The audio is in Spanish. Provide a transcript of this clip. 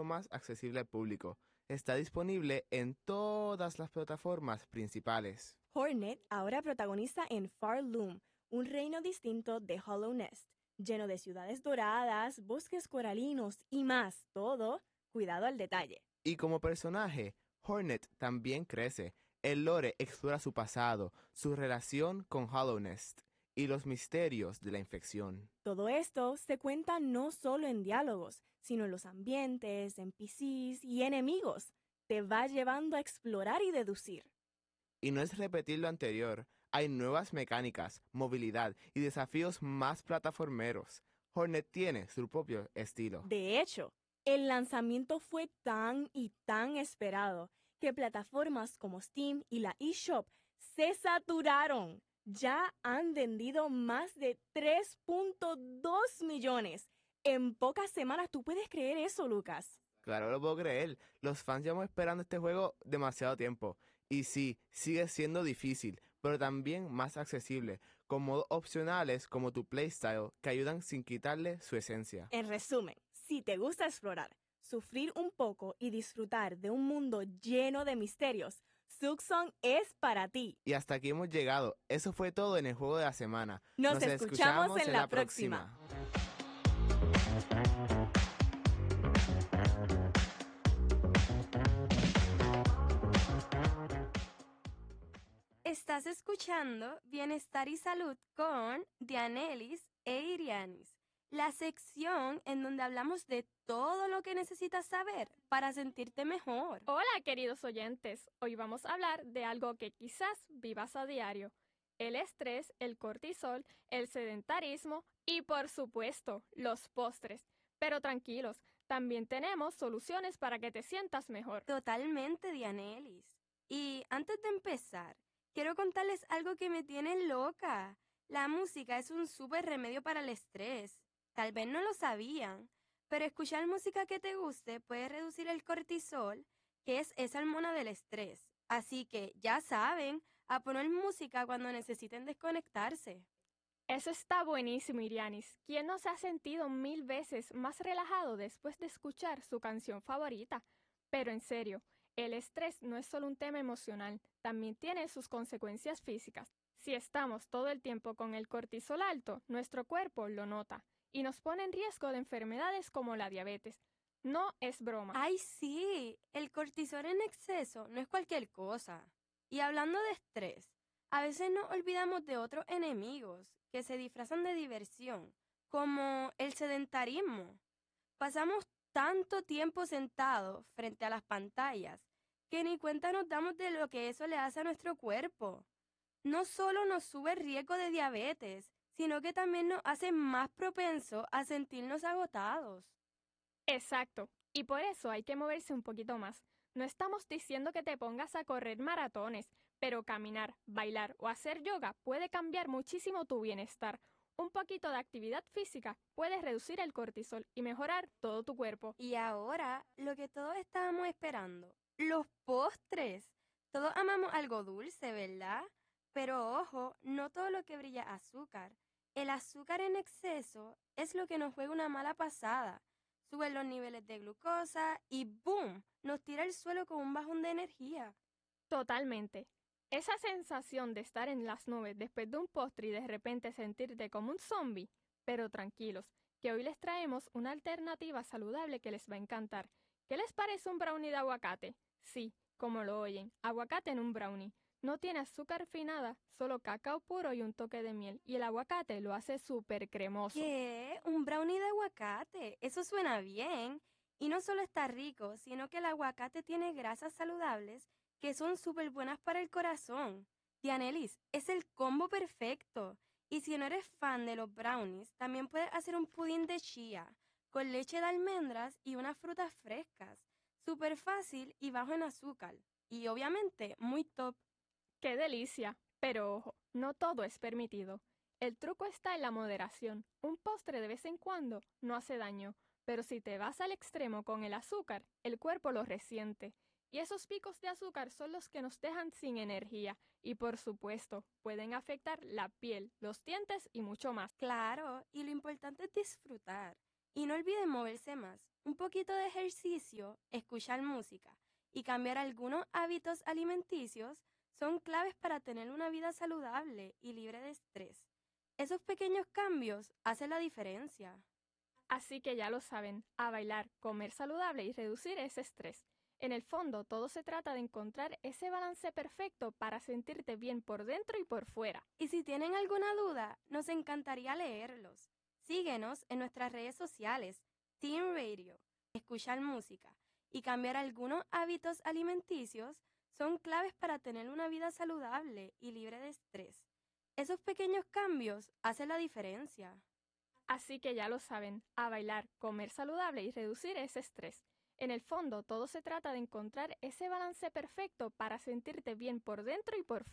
más accesible al público. Está disponible en todas las plataformas principales. Hornet ahora protagoniza en Far Loom, un reino distinto de Hollow Nest, lleno de ciudades doradas, bosques coralinos y más, todo cuidado al detalle. Y como personaje, Hornet también crece. El lore explora su pasado, su relación con Hollow Nest y los misterios de la infección. Todo esto se cuenta no solo en diálogos, sino en los ambientes, NPCs y enemigos. Te va llevando a explorar y deducir. Y no es repetir lo anterior, hay nuevas mecánicas, movilidad y desafíos más plataformeros. Hornet tiene su propio estilo. De hecho, el lanzamiento fue tan y tan esperado que plataformas como Steam y la eShop se saturaron. Ya han vendido más de 3.2 millones. En pocas semanas, ¿tú puedes creer eso, Lucas? Claro, lo puedo creer. Los fans llevamos esperando este juego demasiado tiempo. Y sí, sigue siendo difícil, pero también más accesible, con modos opcionales como tu playstyle que ayudan sin quitarle su esencia. En resumen, si te gusta explorar, sufrir un poco y disfrutar de un mundo lleno de misterios, Silksong es para ti. Y hasta aquí hemos llegado. Eso fue todo en el juego de la semana. Nos escuchamos en la próxima. Estás escuchando Bienestar y Salud con Dianelis e Irianis, la sección en donde hablamos de todo lo que necesitas saber para sentirte mejor. Hola, queridos oyentes. Hoy vamos a hablar de algo que quizás vivas a diario: el estrés, el cortisol, el sedentarismo y, por supuesto, los postres. Pero tranquilos, también tenemos soluciones para que te sientas mejor. Totalmente, Dianelis. Y antes de empezar, quiero contarles algo que me tiene loca. La música es un súper remedio para el estrés. Tal vez no lo sabían, pero escuchar música que te guste puede reducir el cortisol, que es esa hormona del estrés. Así que ya saben, a poner música cuando necesiten desconectarse. Eso está buenísimo, Irianis. ¿Quién no se ha sentido 1000 veces más relajado después de escuchar su canción favorita? Pero en serio, el estrés no es solo un tema emocional, también tiene sus consecuencias físicas. Si estamos todo el tiempo con el cortisol alto, nuestro cuerpo lo nota y nos pone en riesgo de enfermedades como la diabetes. No es broma. ¡Ay, sí! El cortisol en exceso no es cualquier cosa. Y hablando de estrés, a veces nos olvidamos de otros enemigos que se disfrazan de diversión, como el sedentarismo. Pasamos tanto tiempo sentados frente a las pantallas que ni cuenta nos damos de lo que eso le hace a nuestro cuerpo. No solo nos sube el riesgo de diabetes, sino que también nos hace más propensos a sentirnos agotados. Exacto, y por eso hay que moverse un poquito más. No estamos diciendo que te pongas a correr maratones, pero caminar, bailar o hacer yoga puede cambiar muchísimo tu bienestar. Un poquito de actividad física puede reducir el cortisol y mejorar todo tu cuerpo. Y ahora, lo que todos estábamos esperando, los postres. Todos amamos algo dulce, ¿verdad? Pero ojo, no todo lo que brilla es azúcar. El azúcar en exceso es lo que nos juega una mala pasada. Suben los niveles de glucosa y ¡boom! Nos tira al suelo con un bajón de energía. Totalmente. Esa sensación de estar en las nubes después de un postre y de repente sentirte como un zombie. Pero tranquilos, que hoy les traemos una alternativa saludable que les va a encantar. ¿Qué les parece un brownie de aguacate? Sí, como lo oyen, aguacate en un brownie. No tiene azúcar refinada, solo cacao puro y un toque de miel. Y el aguacate lo hace súper cremoso. ¿Qué? ¿Un brownie de aguacate? Eso suena bien. Y no solo está rico, sino que el aguacate tiene grasas saludables que son súper buenas para el corazón. Dianelis, es el combo perfecto. Y si no eres fan de los brownies, también puedes hacer un pudín de chía, con leche de almendras y unas frutas frescas. Súper fácil y bajo en azúcar. Y obviamente muy top. ¡Qué delicia! Pero ojo, no todo es permitido. El truco está en la moderación. Un postre de vez en cuando no hace daño, pero si te vas al extremo con el azúcar, el cuerpo lo resiente. Y esos picos de azúcar son los que nos dejan sin energía y, por supuesto, pueden afectar la piel, los dientes y mucho más. Claro, y lo importante es disfrutar. Y no olviden moverse más. un poquito de ejercicio, escuchar música y cambiar algunos hábitos alimenticios son claves para tener una vida saludable y libre de estrés. Esos pequeños cambios hacen la diferencia. Así que ya lo saben, a bailar, comer saludable y reducir ese estrés. En el fondo, todo se trata de encontrar ese balance perfecto para sentirte bien por dentro y por fuera. Y si tienen alguna duda, nos encantaría leerlos. Síguenos en nuestras redes sociales, Teen Radio, escuchar música y cambiar algunos hábitos alimenticios son claves para tener una vida saludable y libre de estrés. Esos pequeños cambios hacen la diferencia. Así que ya lo saben, a bailar, comer saludable y reducir ese estrés. En el fondo, todo se trata de encontrar ese balance perfecto para sentirte bien por dentro y por fuera.